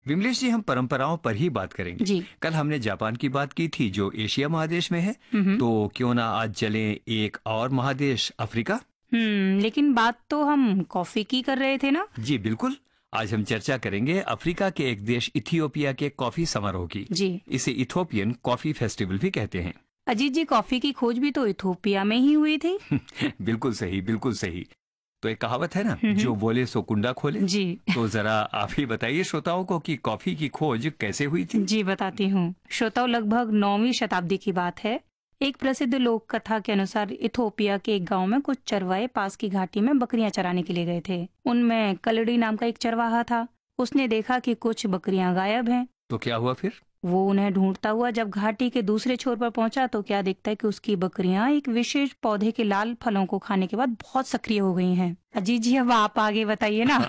विमलेश जी, हम परंपराओं पर ही बात करेंगे जी। कल हमने जापान की बात की थी जो एशिया महादेश में है, तो क्यों ना आज चले एक और महादेश अफ्रीका। लेकिन बात तो हम कॉफी की कर रहे थे ना। जी बिल्कुल, आज हम चर्चा करेंगे अफ्रीका के एक देश इथियोपिया के कॉफी समारोह की। जी। इसे इथोपियन कॉफी फेस्टिवल भी कहते हैं। अजीत जी, कॉफी की खोज भी तो इथोपिया में ही हुई थी। बिल्कुल सही, बिल्कुल सही। तो एक कहावत है ना, जो बोले सो कुंडा खोले। जी। तो जरा आप ही बताइए श्रोताओं को कि कॉफी की खोज कैसे हुई थी। जी बताती हूँ श्रोताओं, लगभग 9वीं शताब्दी की बात है। एक प्रसिद्ध लोक कथा के अनुसार इथोपिया के एक गांव में कुछ चरवाहे पास की घाटी में बकरियां चराने के लिए गए थे। उनमें कलड़ी नाम का एक चरवाहा था। उसने देखा कि कुछ बकरियां गायब हैं। तो क्या हुआ फिर? वो उन्हें ढूंढता हुआ जब घाटी के दूसरे छोर पर पहुंचा तो क्या देखता है कि उसकी बकरियां एक विशेष पौधे के लाल फलों को खाने के बाद बहुत सक्रिय हो गई हैं। अजीत जी, अब आप आगे बताइए ना।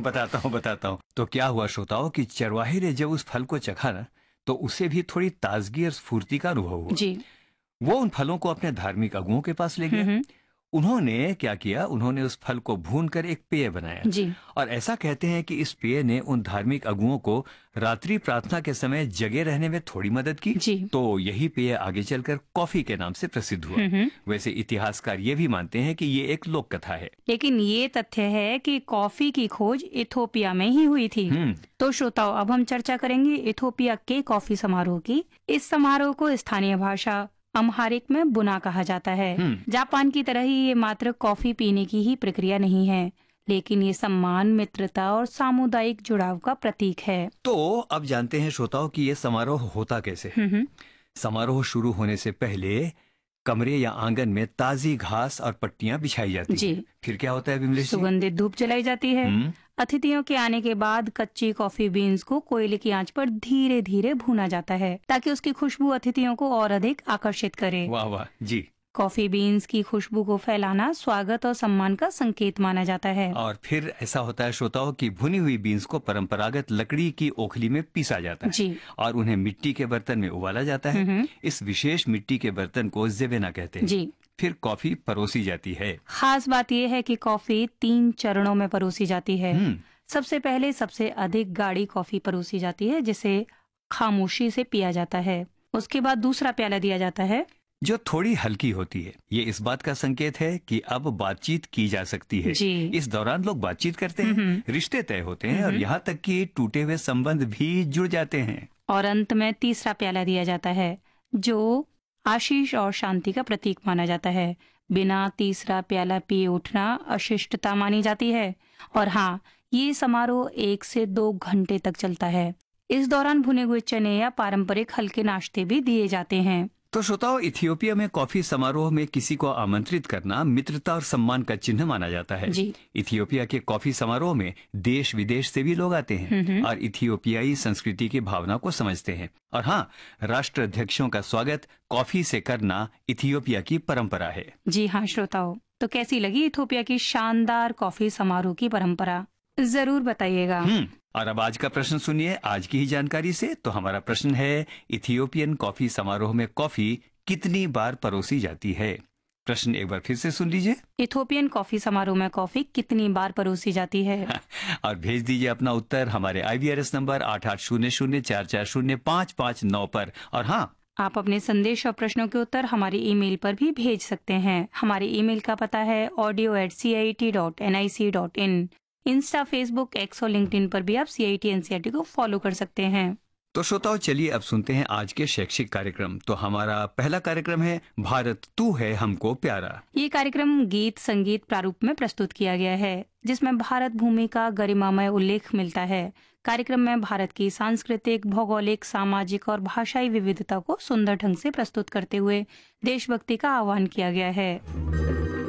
बताता हूँ। तो क्या हुआ श्रोताओं कि चरवाहे ने जब उस फल को चखा ना, तो उसे भी थोड़ी ताजगी और स्फूर्ति का अनुभव हुआ। जी। वो उन फलों को अपने धार्मिक अगुओं के पास ले गया। उन्होंने क्या किया, उन्होंने उस फल को भूनकर एक पेय बनाया। जी। और ऐसा कहते हैं कि इस पेय ने उन धार्मिक अगुओं को रात्रि प्रार्थना के समय जगे रहने में थोड़ी मदद की। जी। तो यही पेय आगे चलकर कॉफी के नाम से प्रसिद्ध हुआ। वैसे इतिहासकार ये भी मानते हैं कि ये एक लोक कथा है, लेकिन ये तथ्य है कि कॉफी की खोज इथोपिया में ही हुई थी। तो श्रोताओं, अब हम चर्चा करेंगे इथोपिया के कॉफी समारोह की। इस समारोह को स्थानीय भाषा अम्हारिक में बुना कहा जाता है। जापान की तरह ही ये मात्र कॉफी पीने की ही प्रक्रिया नहीं है, लेकिन ये सम्मान, मित्रता और सामुदायिक जुड़ाव का प्रतीक है। तो अब जानते हैं श्रोताओं कि ये समारोह होता कैसे है। समारोह शुरू होने से पहले कमरे या आंगन में ताजी घास और पट्टियां बिछाई जाती जी। हैं। फिर क्या होता है विमलेश जी? सुगंधित धूप जलाई जाती है। अतिथियों के आने के बाद कच्ची कॉफी बीन्स को कोयले की आंच पर धीरे धीरे भूना जाता है ताकि उसकी खुशबू अतिथियों को और अधिक आकर्षित करे। वाह वाह जी। कॉफी बीन्स की खुशबू को फैलाना स्वागत और सम्मान का संकेत माना जाता है। और फिर ऐसा होता है श्रोताओं कि भुनी हुई बीन्स को परंपरागत लकड़ी की ओखली में पीसा जाता है। जी। और उन्हें मिट्टी के बर्तन में उबाला जाता है। इस विशेष मिट्टी के बर्तन को ज़ेवेना कहते हैं। जी। फिर कॉफी परोसी जाती है। खास बात यह है कि कॉफी 3 चरणों में परोसी जाती है। सबसे पहले सबसे अधिक गाढ़ी कॉफी परोसी जाती है जिसे खामोशी से पिया जाता है। उसके बाद दूसरा प्याला दिया जाता है जो थोड़ी हल्की होती है। ये इस बात का संकेत है कि अब बातचीत की जा सकती है। जी। इस दौरान लोग बातचीत करते हैं, रिश्ते तय होते हैं और यहाँ तक कि टूटे हुए संबंध भी जुड़ जाते हैं। और अंत में तीसरा प्याला दिया जाता है जो आशीष और शांति का प्रतीक माना जाता है। बिना तीसरा प्याला पिए उठना अशिष्टता मानी जाती है। और हाँ, ये समारोह 1 से 2 घंटे तक चलता है। इस दौरान भुने हुए चने या पारंपरिक हल्के नाश्ते भी दिए जाते हैं। तो श्रोताओं, इथियोपिया में कॉफी समारोह में किसी को आमंत्रित करना मित्रता और सम्मान का चिन्ह माना जाता है। जी। इथियोपिया के कॉफी समारोह में देश विदेश से भी लोग आते हैं और इथियोपियाई संस्कृति की भावना को समझते हैं। और हाँ, राष्ट्राध्यक्षों का स्वागत कॉफी से करना इथियोपिया की परंपरा है। जी हाँ श्रोताओं, तो कैसी लगी इथियोपिया की शानदार कॉफी समारोह की परंपरा? जरूर बताइएगा। और अब आज का प्रश्न सुनिए आज की ही जानकारी से। तो हमारा प्रश्न है, इथियोपियन कॉफी समारोह में कॉफी कितनी बार परोसी जाती है? प्रश्न एक बार फिर से सुन लीजिए। इथियोपियन कॉफी समारोह में कॉफी कितनी बार परोसी जाती है? और भेज दीजिए अपना उत्तर हमारे IVRS नंबर 8800440559 पर। और हाँ, आप अपने संदेश और प्रश्नों के उत्तर हमारे ईमेल पर भी भेज सकते हैं। हमारे ईमेल का पता है audio@cit.nic.in। इंस्टा, फेसबुक, एक्स और लिंक्डइन पर भी आप CIT NCERT को फॉलो कर सकते हैं। तो श्रोताओं, चलिए अब सुनते हैं आज के शैक्षिक कार्यक्रम। तो हमारा पहला कार्यक्रम है भारत तू है हमको प्यारा। ये कार्यक्रम गीत संगीत प्रारूप में प्रस्तुत किया गया है जिसमें भारत भूमि का गरिमामय उल्लेख मिलता है। कार्यक्रम में भारत की सांस्कृतिक, भौगोलिक, सामाजिक और भाषाई विविधता को सुंदर ढंग से प्रस्तुत करते हुए देशभक्ति का आह्वान किया गया है।